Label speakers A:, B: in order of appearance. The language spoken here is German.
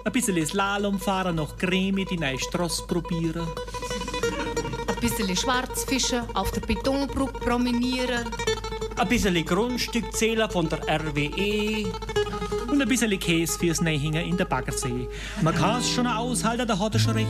A: Ein bisschen Slalom fahren, nach Creme die neue Strasse probieren.
B: Ein bisschen Schwarzfischen, auf der Betonbrücke promenieren.
C: Ein bisschen Grundstück zählen von der RWE.
A: Und ein bisschen Käse fürs Nähhingen in der Baggersee. Man kann es schon aushalten, da hat er schon recht.